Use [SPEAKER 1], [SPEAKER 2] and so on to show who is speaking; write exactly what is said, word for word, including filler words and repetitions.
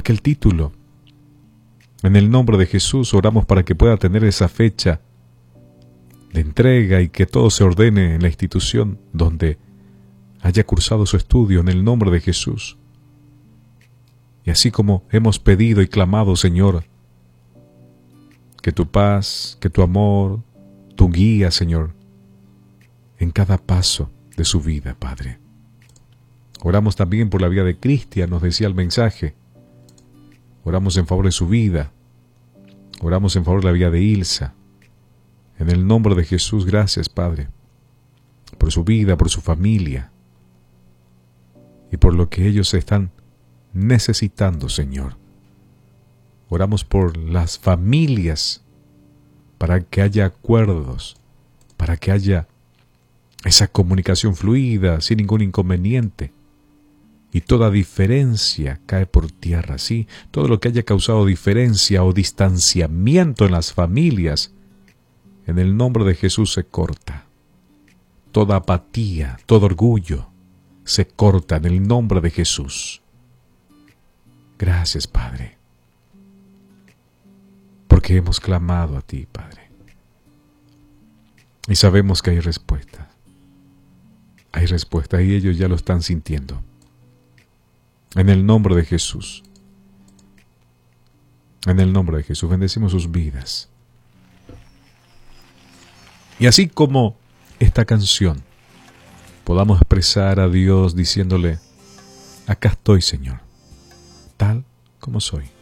[SPEAKER 1] aquel título. En el nombre de Jesús oramos para que pueda tener esa fecha de entrega y que todo se ordene en la institución donde haya cursado su estudio, en el nombre de Jesús. Y así como hemos pedido y clamado, Señor, que tu paz, que tu amor, tu guía, Señor, en cada paso de su vida, Padre. Oramos también por la vida de Cristian, nos decía el mensaje. Oramos en favor de su vida. Oramos en favor de la vida de Ilsa. En el nombre de Jesús, gracias, Padre, por su vida, por su familia y por lo que ellos están necesitando, Señor. Oramos por las familias para que haya acuerdos, para que haya esa comunicación fluida, sin ningún inconveniente. Y toda diferencia cae por tierra, ¿sí? Todo lo que haya causado diferencia o distanciamiento en las familias, en el nombre de Jesús se corta. Toda apatía, todo orgullo, se corta en el nombre de Jesús. Gracias, Padre, porque hemos clamado a ti, Padre. Y sabemos que hay respuesta. Hay respuesta y ellos ya lo están sintiendo. En el nombre de Jesús. En el nombre de Jesús bendecimos sus vidas. Y así como esta canción, podamos expresar a Dios diciéndole, acá estoy, Señor, tal como soy.